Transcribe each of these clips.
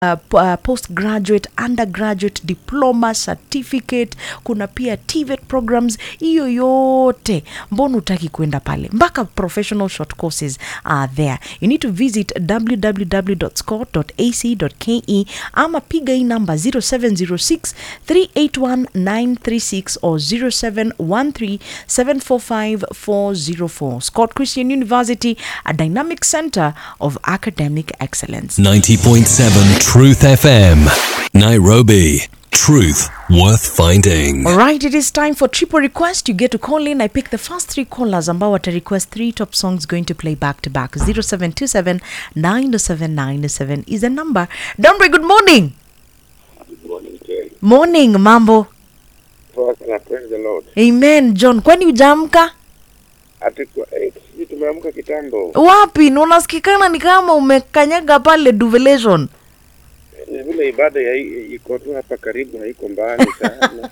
postgraduate, undergraduate, diploma, certificate, kuna pia TVET programs, hiyo yote. Mbona utaki kwenda pale? Mpaka professional short courses are there. You need to visit www.scott.ac.ke ama piga hii number 0706 381 936 or 0713 745 404. Scott Christian University, a dynamic center of academic excellence. 90.7 Truth FM, Nairobi. Truth worth finding. Alright, it is time for triple request. You get to call in. I pick the first 3 callers ambao wata request 3 top songs going to play back to back. 0727 907 907 is the number. Dombre, good morning. Good morning, Jerry. Morning, mambo. Praise the Lord. Amen, John. Kwani hujamka? Sisi tumeamka kitambo. Wapi? Unasikikana ni kama umekanyaga pale Duvelation. Vile ibada iko tu hapa karibu, haiko mbali sana.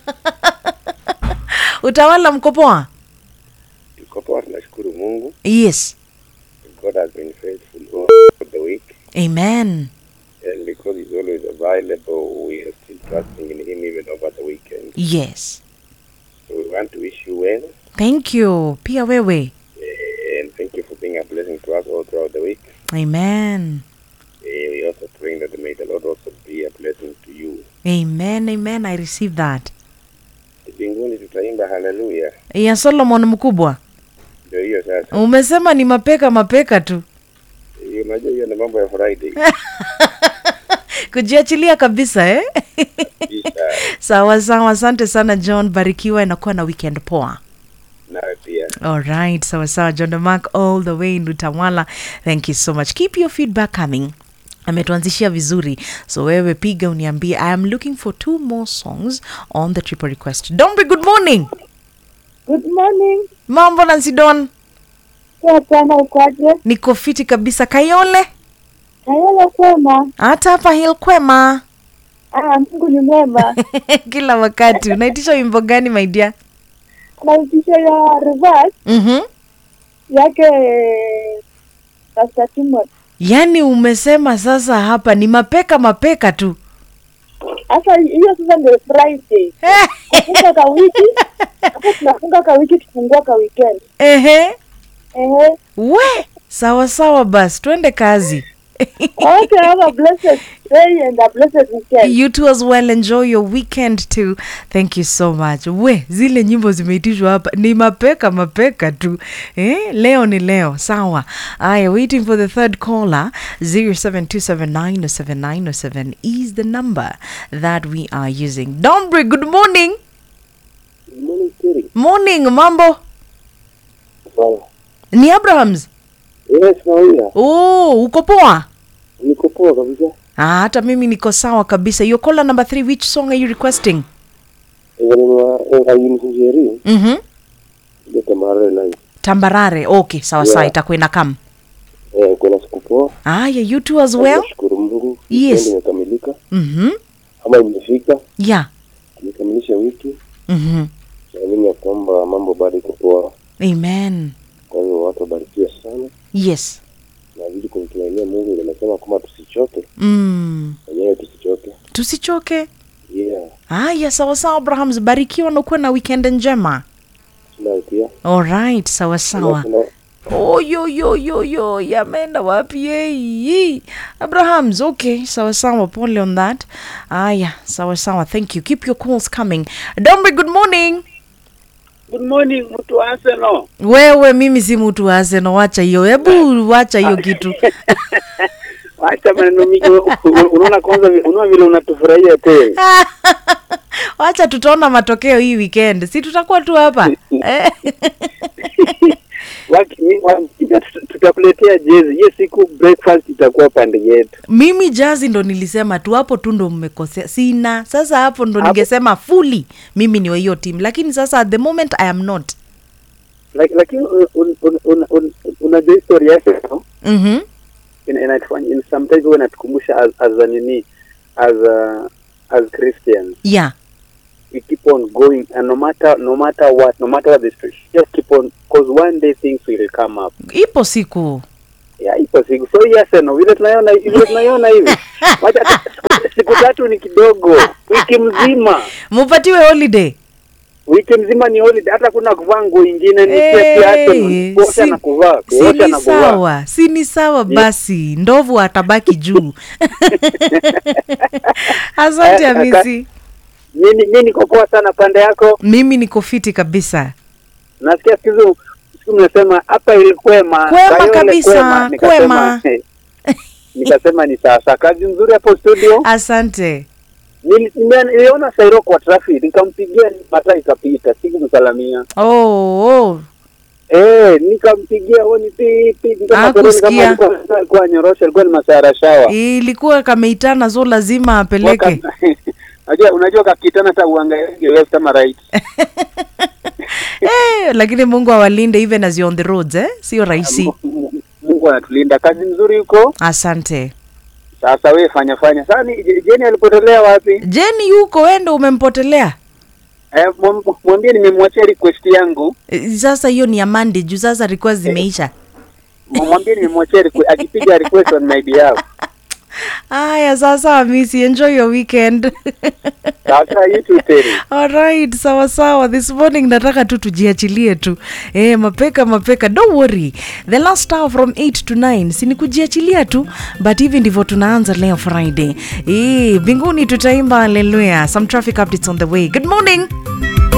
Utawala mko poa? Tuko poa, tunashukuru Mungu. Yes. God has been faithful all the week. Amen. And because he's always available, we are still trusting in him even over the weekend. Yes. So we want to wish you well. Thank you. Pia wewe. And thank you for being a blessing to us all throughout the week. Amen. We also praying that may the Lord also be a blessing to you. Amen, amen. I receive that. Mbinguni tutaimba hallelujah. Ya Solomon mkubwa. Ndio hiyo sasa. Umesema ni mapeka tu. Unajua hiyo ni mambo ya Friday. Kujiachilia kabisa Sawa, asante sana John, barikiwa na kuwa na weekend poa. Nawe pia. Alright, sawa John Mark all the way in Utawala. Thank you so much. Keep your feedback coming. Ametuanzishia vizuri. So wewe piga uniambie. I am looking for 2 more songs on the triple request. Dombe, good morning. Good morning. Mambo Nancy Don. Kwa sana ukaje? Niko fiti kabisa. Kayole? Kayole kwema. Hata hapa Hill kwema. Mungu ni mwema. Kila wakati. Unaitisha wimbo gani my dear? Unaitisha ya reverse. Yake Pastor Timothy. Yani umesema sasa hapa ni mapeka tu. Asa hiyo sasa ndio Friday. Tunafunga ka wiki. Hapo tunafunga ka wiki, tufungua ka weekend. We, sawa bas, twende kazi. Okay, have a blessed day and a blessed weekend. You too as well, enjoy your weekend too. Thank you so much. We, zile nyimbo zimeitishwa hapa ni mapeka tu. Leo ni leo, sawa. I am waiting for the third caller. 0727907907 is the number that we are using. Dombre, good morning. Good morning, Terry. Morning, mambo. Sawa. Ni Abrahams? Yes, nawia. Uko poa? Niko poa kabisa. Hata mimi niko sawa kabisa. Your caller number 3, which song are you requesting? Tambarare. Okay, sawa, itakuwa inakam. Kuna siku poa. You too as well? Nashukuru Mungu. Yes. Imekamilika. Ama imefika. Yeah. Tumekamilisha wiki. Naamini kwamba mambo bado iko poa. Amen. Kwa hiyo watu barikiwe sana. Yes. Na vile kumtumainia Mungu anasema kama tusichoke. Wenyewe tusichoke. Yeah. Sawa Abrahams, barikiwa na kuwa na weekend njema. Nawe pia. Alright, sawa. Yo, yameenda wapi Abrahams? Okay, sawa, pole on that. Sawa, thank you. Keep your calls coming. Dombe, good morning. Good morning, mtu wa Arsenal. Wewe, mimi si mtu wa Arsenal, wacha hiyo. Hebu wacha hiyo kitu. Wacha maneno mingi. Unaona kwanza, unaona vile unatufurahia kweli. Wacha tutaona matokeo hii weekend. Si tutakuwa tu hapa. Tutakuletea jezi. Hiyo siku breakfast itakuwa pande yetu. Mimi jazi ndo nilisema tu, hapo tu ndo mmekosea. Sina. Sasa hapo ndo ningesema fully mimi ni wa hiyo team. Lakini sasa at the moment I am not. Lakini una the story yake. In sometimes when atukumbusha as Christians. Yeah. We keep on going, and no matter what the situation, just keep on, because one day things will come up. Ipo siku. Ya ipo siku. So yes no vile tunaiona hivi. Wacha siku 3 ni kidogo. Wiki mzima. Mupatiwe holiday. Wiki mzima ni holiday, hata kuna kuvaa nguo nyingine ni kiasi kuosha na kuvaa, kuosha na kuvaa. Si ni sawa basi, ndovu atabaki juu. Asante Hamisi. Mimi niko poa sana pande yako. Mimi niko fiti kabisa. Nasikia siku mnasema hapa ilikwema. Kwema kabisa, kwema. Nikasema ni sasa kazi nzuri hapo studio. Asante. Niliona Sairo kwa traffic, nikampigia mataa ikapita, sikumsalamia. Oh. Nikampigia honi pipi, Hakusikia. Kwa nyorosha alikuwa ni masara shawa. Ilikuwa kameitana so lazima apeleke. Unajua kakitana hata uangalie left ama right. Lakini Mungu awalinde even as you're on the roads, sio rahisi. Mungu anatulinda. Kazi nzuri huko. Asante. Sasa wewe fanya. Sasa Jenny alipotelea wapi? Jenny yuko, wewe ndo umempotelea. Mwambie nimemwachia request yangu. Sasa hiyo ni Amande, juu sasa request zimeisha. Mwambie nimemwachia akipiga request on my behalf. Aya, sasa Hamisi, enjoy your weekend. Sasa you too Terry. Alright, sawa. This morning nataka tu tujiachilie tu. Mapeka, don't worry. The last hour from 8 to 9, si ni kujiachilia tu, but hivi ndivyo tunaanza leo Friday. Mbinguni tutaimba hallelujah. Some traffic updates on the way. Good morning.